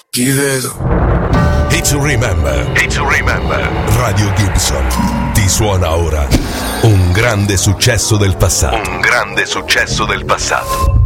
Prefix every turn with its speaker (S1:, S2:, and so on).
S1: Ti vedo.
S2: It's to remember. It's to remember. Radio Gibson ti suona ora un grande successo del passato. Un grande successo del passato.